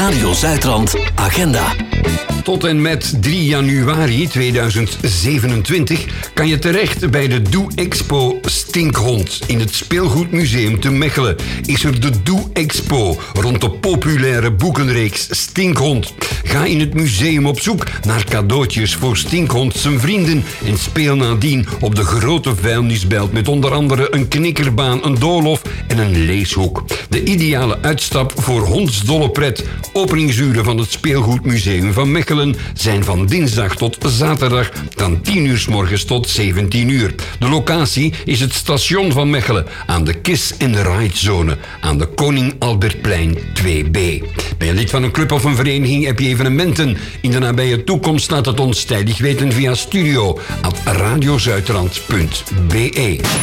Radio Zuidrand Agenda. Tot en met 3 januari 2027 kan je terecht bij de Doe Expo Stinkhond. In het Speelgoedmuseum te Mechelen is er de Doe Expo rond de populaire boekenreeks Stinkhond. Ga in het museum op zoek naar cadeautjes voor Stinkhond zijn vrienden en speel nadien op de grote vuilnisbelt met onder andere een knikkerbaan, een doolhof en een leeshoek. De ideale uitstap voor hondsdolle pret. Openingsuren van het Speelgoedmuseum van Mechelen zijn van dinsdag tot zaterdag van 10 uur 's morgens tot 17 uur. De locatie is het station van Mechelen aan de Kiss and Ride zone aan de Koning Albertplein 2B. Ben je lid van een club of een vereniging, heb je evenementen in de nabije toekomst, laat het ons tijdig weten via studio@radiozuidrand.be.